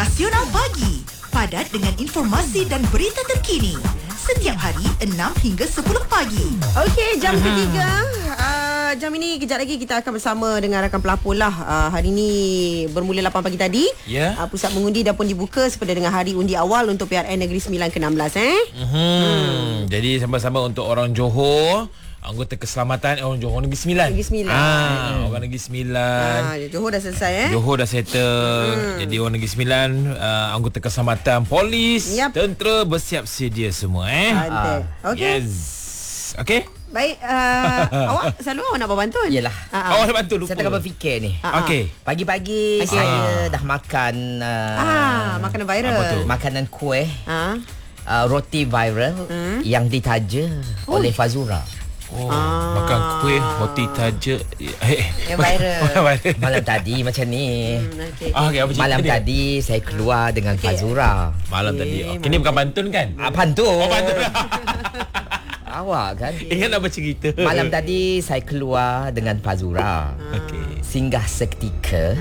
Nasional Pagi, padat dengan informasi dan berita terkini. Setiap hari 6 hingga 10 pagi. Okey, jam ketiga. Jam ini kejap lagi kita akan bersama dengan rakan pelapor lah. Hari ini bermula 8 pagi tadi. Pusat mengundi dah pun dibuka sepada dengan hari undi awal untuk PRN Negeri Sembilan ke-16. Jadi sama-sama untuk orang Johor, anggota keselamatan orang Johor Negeri Sembilan. Orang Negeri Sembilan. Johor dah selesai Johor dah settle. Jadi orang Negeri Sembilan, anggota keselamatan, polis, tentera bersiap sedia semua Okey. Yes. Okey. Baik, awak nak buat pantun? Yelah. Awak nak bantu lupa. Saya tengah berfikir ni. Okey. Pagi-pagi saya dah makan makanan viral. Apa tu? makanan kuih. Roti viral yang ditaja oleh Fazura. Makan kuih roti taja Yang viral. Malam tadi macam ni. Okay, apa cerita Malam dia? tadi saya keluar dengan Fazura. Malam tadi. Ini bukan pantun kan? Pantun. Pantun. Awak kan? Ingat nak bercerita. Malam tadi saya keluar dengan Fazura. Singgah seketika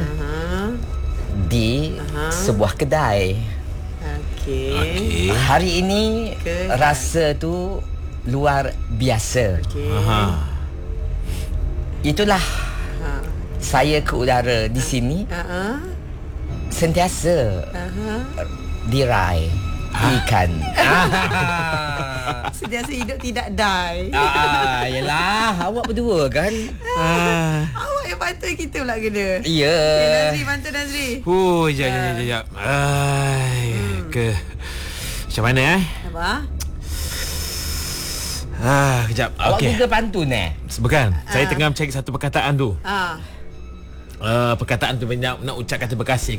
di sebuah kedai. Okey. Hari ini rasa tu luar biasa. Itulah saya ke udara di sini sentiasa diraih ikan. Sentiasa hidup tidak die. Yelah, awak berdua kan? Awak yang pantun kita pula kena. Ya. Nazri, pantun Nazri. Sekejap. Macam mana Apa? Kejap. Awak Okey. juga pantun Bukan. Saya tengah mencari satu perkataan tu. Perkataan tu banyak nak ucap kata berkasih.